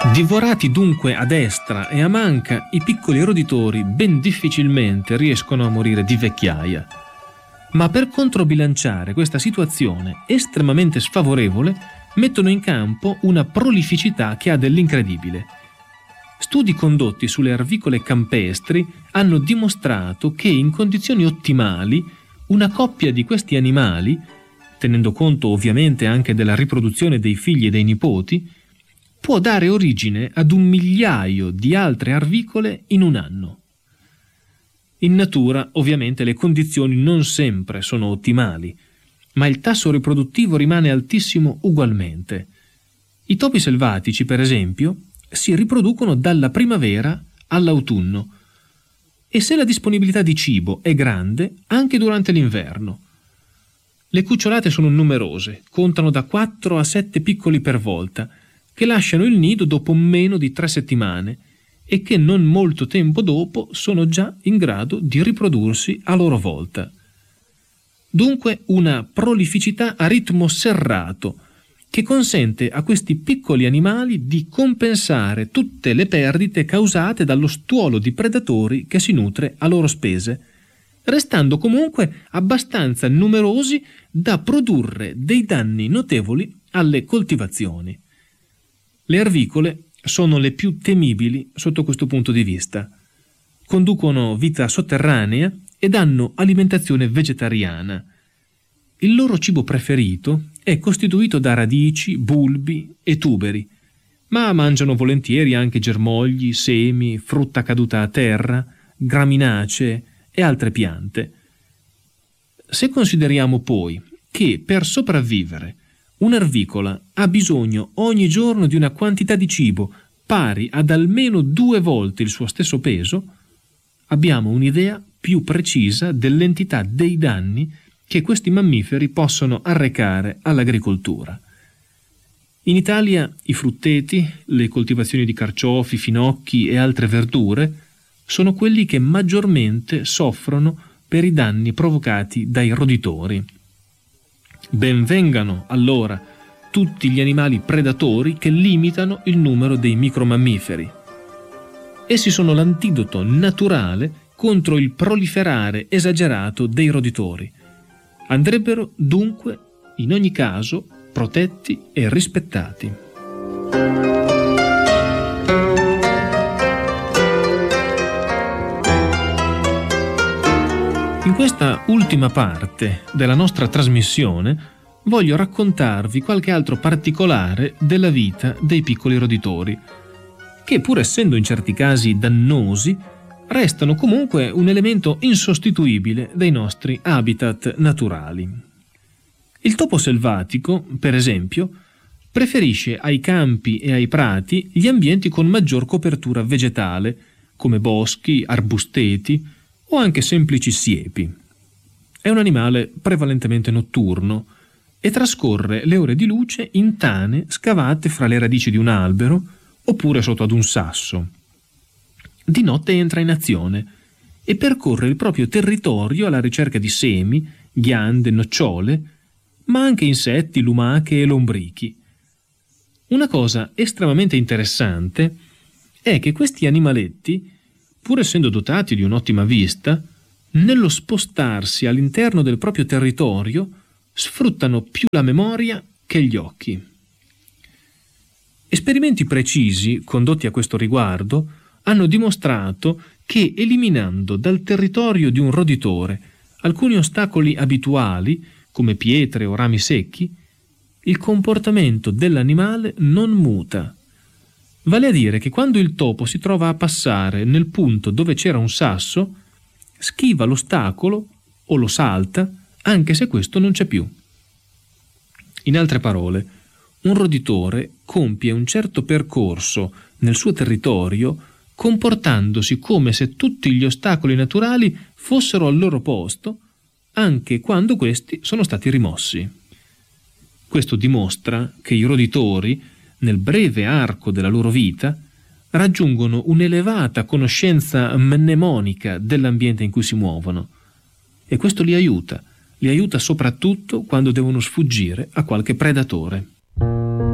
Divorati dunque a destra e a manca, i piccoli roditori ben difficilmente riescono a morire di vecchiaia. Ma per controbilanciare questa situazione estremamente sfavorevole, mettono in campo una prolificità che ha dell'incredibile. Studi condotti sulle arvicole campestri hanno dimostrato che in condizioni ottimali una coppia di questi animali, tenendo conto ovviamente anche della riproduzione dei figli e dei nipoti, può dare origine ad 1 migliaio di altre arvicole in un anno. In natura, ovviamente, le condizioni non sempre sono ottimali, ma il tasso riproduttivo rimane altissimo ugualmente. I topi selvatici, per esempio, si riproducono dalla primavera all'autunno e se la disponibilità di cibo è grande, anche durante l'inverno. Le cucciolate sono numerose, contano da 4 a 7 piccoli per volta, che lasciano il nido dopo meno di 3 settimane e che non molto tempo dopo sono già in grado di riprodursi a loro volta. Dunque una prolificità a ritmo serrato che consente a questi piccoli animali di compensare tutte le perdite causate dallo stuolo di predatori che si nutre a loro spese, restando comunque abbastanza numerosi da produrre dei danni notevoli alle coltivazioni. Le arvicole sono le più temibili sotto questo punto di vista. Conducono vita sotterranea ed hanno alimentazione vegetariana. Il loro cibo preferito è costituito da radici, bulbi e tuberi, ma mangiano volentieri anche germogli, semi, frutta caduta a terra, graminacee e altre piante. Se consideriamo poi che per sopravvivere un'arvicola ha bisogno ogni giorno di una quantità di cibo pari ad almeno 2 volte il suo stesso peso, abbiamo un'idea più precisa dell'entità dei danni che questi mammiferi possono arrecare all'agricoltura. In Italia i frutteti, le coltivazioni di carciofi, finocchi e altre verdure sono quelli che maggiormente soffrono per i danni provocati dai roditori. Ben vengano allora tutti gli animali predatori che limitano il numero dei micromammiferi. Essi sono l'antidoto naturale contro il proliferare esagerato dei roditori. Andrebbero dunque, in ogni caso, protetti e rispettati. In questa ultima parte della nostra trasmissione voglio raccontarvi qualche altro particolare della vita dei piccoli roditori, che pur essendo in certi casi dannosi, restano comunque un elemento insostituibile dei nostri habitat naturali. Il topo selvatico, per esempio, preferisce ai campi e ai prati gli ambienti con maggior copertura vegetale, come boschi, arbusteti o anche semplici siepi. È un animale prevalentemente notturno e trascorre le ore di luce in tane scavate fra le radici di un albero oppure sotto ad un sasso. Di notte entra in azione e percorre il proprio territorio alla ricerca di semi, ghiande, nocciole, ma anche insetti, lumache e lombrichi. Una cosa estremamente interessante è che questi animaletti, pur essendo dotati di un'ottima vista, nello spostarsi all'interno del proprio territorio sfruttano più la memoria che gli occhi. Esperimenti precisi condotti a questo riguardo hanno dimostrato che eliminando dal territorio di un roditore alcuni ostacoli abituali, come pietre o rami secchi, il comportamento dell'animale non muta. Vale a dire che quando il topo si trova a passare nel punto dove c'era un sasso, schiva l'ostacolo o lo salta, anche se questo non c'è più. In altre parole, un roditore compie un certo percorso nel suo territorio comportandosi come se tutti gli ostacoli naturali fossero al loro posto, anche quando questi sono stati rimossi. Questo dimostra che i roditori, nel breve arco della loro vita, raggiungono un'elevata conoscenza mnemonica dell'ambiente in cui si muovono, e questo li aiuta soprattutto quando devono sfuggire a qualche predatore.